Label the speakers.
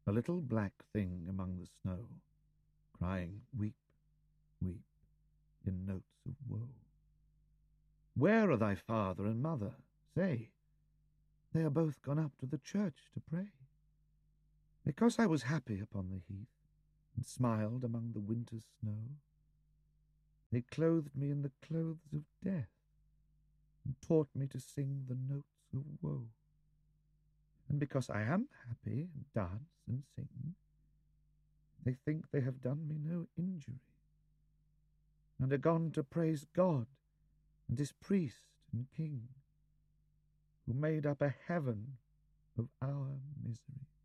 Speaker 1: a little black thing among the snow, crying, "Weep, weep," in notes of woe. Where are thy father and mother? Say, they are both gone up to the church to pray. Because I was happy upon the heath, and smiled among the winter's snow, they clothed me in the clothes of death, and taught me to sing the notes of woe. And because I am happy, and dance and sing, they think they have done me no injury, and are gone to praise God and his priest and king, who made up a heaven of our misery.